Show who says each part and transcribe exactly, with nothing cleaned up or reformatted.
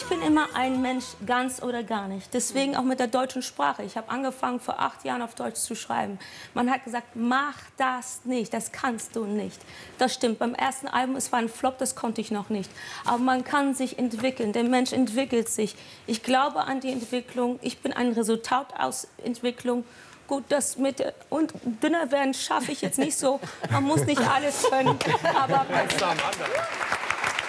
Speaker 1: bin immer ein Mensch, ganz oder gar nicht. Deswegen auch mit der deutschen Sprache. Ich habe angefangen, vor acht Jahren auf Deutsch zu schreiben. Man hat gesagt, mach das nicht, das kannst du nicht. Das stimmt. Beim ersten Album, es war ein Flop, das konnte ich noch nicht. Aber man kann sich entwickeln. Der Mensch entwickelt sich. Ich glaube an die Entwicklung. Ich bin ein Resultat aus Entwicklung. Gut, das mit und dünner werden schaffe ich jetzt nicht so. Man muss nicht alles können. Aber